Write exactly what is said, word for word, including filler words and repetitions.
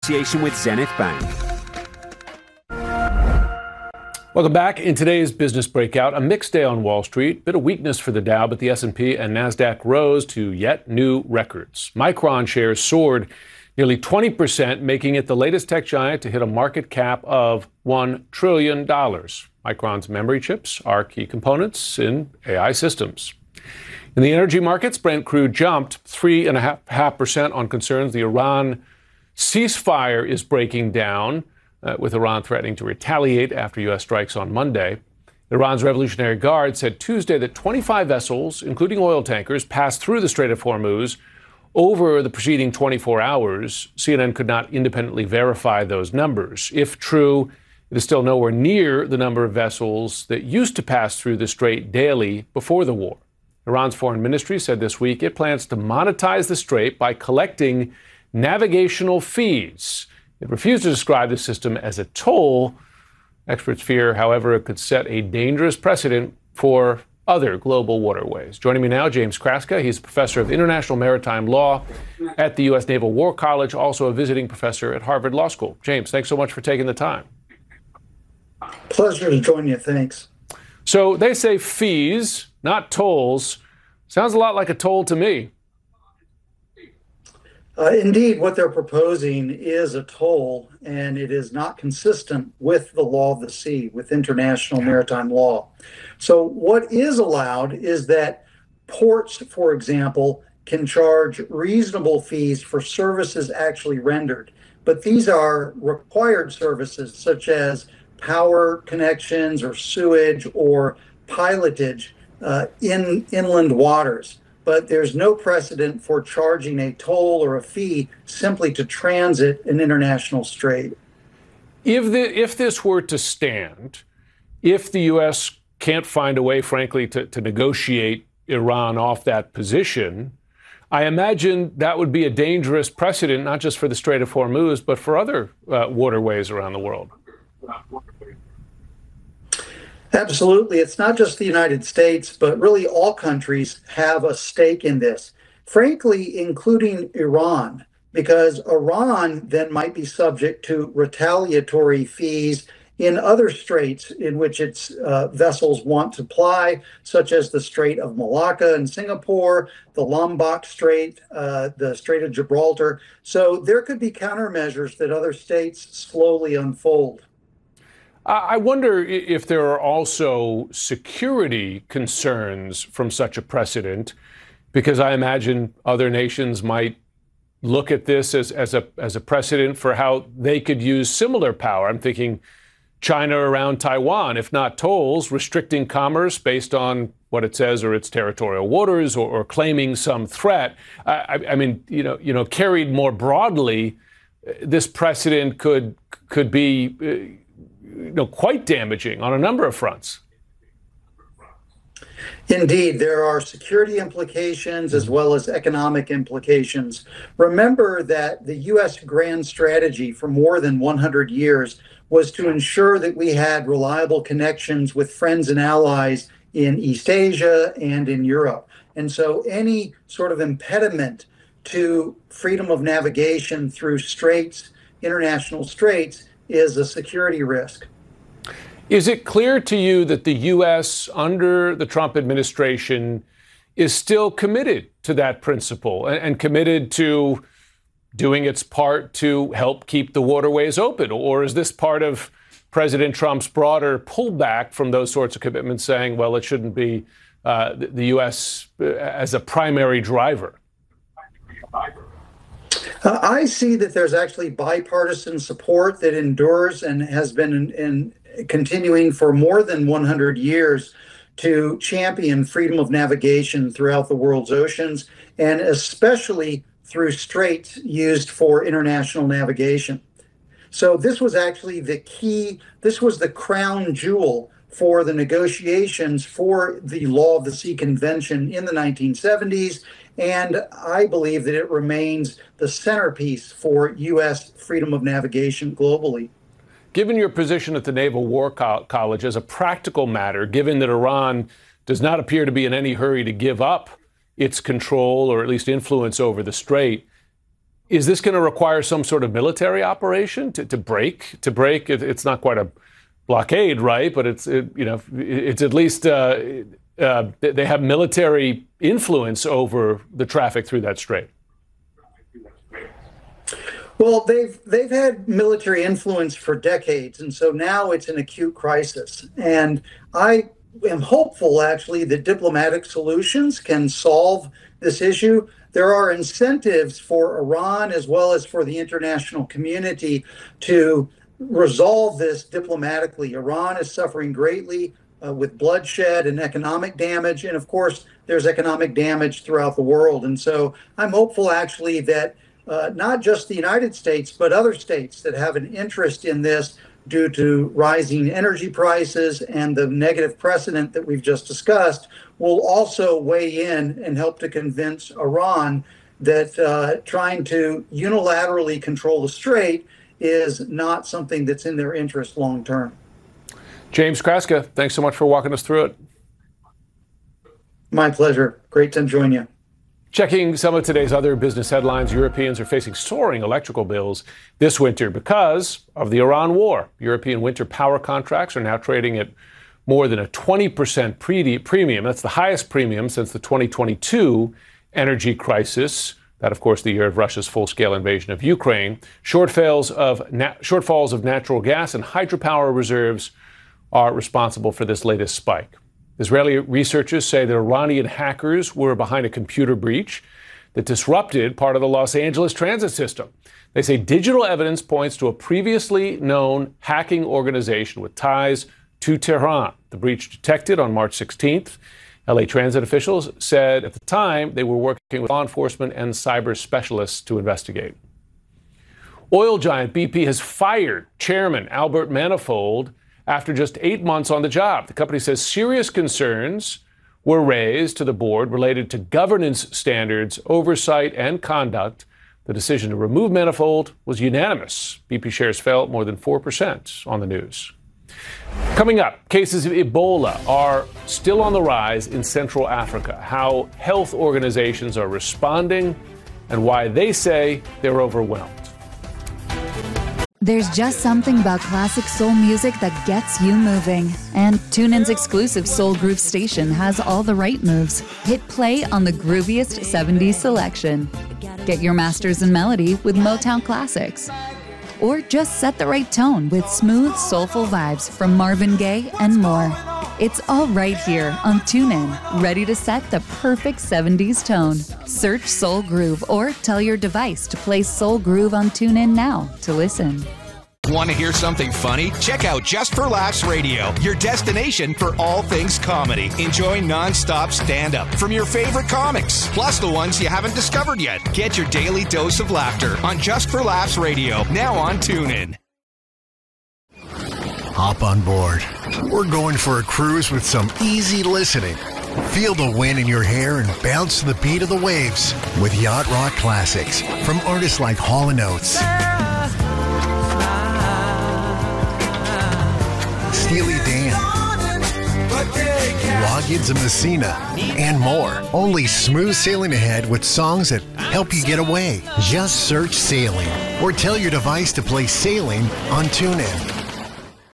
with Zenith Bank. Welcome back. In today's business breakout, a mixed day on Wall Street. Bit of weakness for the Dow, but the S and P and NASDAQ rose to yet new records. Micron shares soared nearly twenty percent, making it the latest tech giant to hit a market cap of one trillion dollars. Micron's memory chips are key components in A I systems. In the energy markets, Brent crude jumped three point five percent on concerns the Iran ceasefire is breaking down, uh, with Iran threatening to retaliate after U S strikes on Monday. Iran's Revolutionary Guard said Tuesday that twenty-five vessels, including oil tankers, passed through the Strait of Hormuz over the preceding twenty-four hours. C N N could not independently verify those numbers. If true, it is still nowhere near the number of vessels that used to pass through the strait daily before the war. Iran's foreign ministry said this week it plans to monetize the strait by collecting navigational fees. It refused to describe the system as a toll. Experts fear, however, it could set a dangerous precedent for other global waterways. Joining me now, James Kraska. He's a professor of international maritime law at the U S Naval War College, also a visiting professor at Harvard Law School. James, thanks so much for taking the time. Pleasure to join you. Thanks. So they say fees, not tolls. Sounds a lot like a toll to me. Uh, indeed, what they're proposing is a toll, and it is not consistent with the law of the sea, with international maritime law. So what is allowed is that ports, for example, can charge reasonable fees for services actually rendered. But these are required services such as power connections or sewage or pilotage uh, in inland waters. But there's no precedent for charging a toll or a fee simply to transit an international strait. If the, if this were to stand, if the U S can't find a way, frankly, to, to negotiate Iran off that position, I imagine that would be a dangerous precedent, not just for the Strait of Hormuz, but for other uh, waterways around the world. Absolutely. It's not just the United States, but really all countries have a stake in this, frankly, including Iran, because Iran then might be subject to retaliatory fees in other straits in which its uh, vessels want to ply, such as the Strait of Malacca in Singapore, the Lombok Strait, uh, the Strait of Gibraltar. So there could be countermeasures that other states slowly unfold. I wonder if there are also security concerns from such a precedent, because I imagine other nations might look at this as, as a as a precedent for how they could use similar power. I'm thinking China around Taiwan, if not tolls, restricting commerce based on what it says or its territorial waters, or, or claiming some threat. I, I mean, you know, you know, carried more broadly, this precedent could could be Uh, you know, quite damaging on a number of fronts. Indeed, there are security implications as well as economic implications. Remember that the U S grand strategy for more than one hundred years was to ensure that we had reliable connections with friends and allies in East Asia and in Europe. And so any sort of impediment to freedom of navigation through straits, international straits, is a security risk. Is it clear to you that the U S under the Trump administration is still committed to that principle and, and committed to doing its part to help keep the waterways open? Or is this part of President Trump's broader pullback from those sorts of commitments, saying, well, it shouldn't be uh, the, the U S as a primary driver? Uh, I see that there's actually bipartisan support that endures and has been in, in continuing for more than one hundred years to champion freedom of navigation throughout the world's oceans, and especially through straits used for international navigation. So this was actually the key, this was the crown jewel for the negotiations for the Law of the Sea Convention in the nineteen seventies. And I believe that it remains the centerpiece for U S freedom of navigation globally. Given your position at the Naval War Co- College, as a practical matter, given that Iran does not appear to be in any hurry to give up its control or at least influence over the strait, is this going to require some sort of military operation to, to break? To break, it, it's not quite a blockade, right? But it's it, you know it's at least uh, uh, they have military influence over the traffic through that strait. Well, they've they've had military influence for decades, and so now it's an acute crisis. And I am hopeful, actually, that diplomatic solutions can solve this issue. There are incentives for Iran as well as for the international community to resolve this diplomatically. Iran is suffering greatly uh, with bloodshed and economic damage, and of course, there's economic damage throughout the world. And so I'm hopeful, actually, that Uh, not just the United States, but other states that have an interest in this due to rising energy prices and the negative precedent that we've just discussed will also weigh in and help to convince Iran that uh, trying to unilaterally control the strait is not something that's in their interest long term. James Kraska, thanks so much for walking us through it. My pleasure. Great to join you. Checking some of today's other business headlines, Europeans are facing soaring electrical bills this winter because of the Iran war. European winter power contracts are now trading at more than a twenty percent pre- premium. That's the highest premium since the twenty twenty-two energy crisis. That, of course, the year of Russia's full-scale invasion of Ukraine. Shortfalls of, na- shortfalls of natural gas and hydropower reserves are responsible for this latest spike. Israeli researchers say that Iranian hackers were behind a computer breach that disrupted part of the Los Angeles transit system. They say digital evidence points to a previously known hacking organization with ties to Tehran. The breach detected on March sixteenth. L A transit officials said at the time they were working with law enforcement and cyber specialists to investigate. Oil giant B P has fired chairman Albert Manifold after just eight months on the job. The company says serious concerns were raised to the board related to governance standards, oversight, and conduct. The decision to remove Manifold was unanimous. B P shares fell more than four percent on the news. Coming up, cases of Ebola are still on the rise in Central Africa. How health organizations are responding and why they say they're overwhelmed. There's just something about classic soul music that gets you moving. And TuneIn's exclusive Soul Groove station has all the right moves. Hit play on the grooviest seventies selection. Get your masters in melody with Motown classics. Or just set the right tone with smooth, soulful vibes from Marvin Gaye and more. It's all right here on TuneIn, ready to set the perfect seventies tone. Search Soul Groove or tell your device to play Soul Groove on TuneIn now to listen. Want to hear something funny? Check out Just for Laughs Radio, your destination for all things comedy. Enjoy non-stop stand-up from your favorite comics, plus the ones you haven't discovered yet. Get your daily dose of laughter on Just for Laughs Radio, now on TuneIn. Hop on board. We're going for a cruise with some easy listening. Feel the wind in your hair and bounce to the beat of the waves with Yacht Rock classics from artists like Hall and Oates, Steely Dan, Loggins and Messina, and more. Only smooth sailing ahead with songs that help you get away. Just search Sailing or tell your device to play Sailing on TuneIn.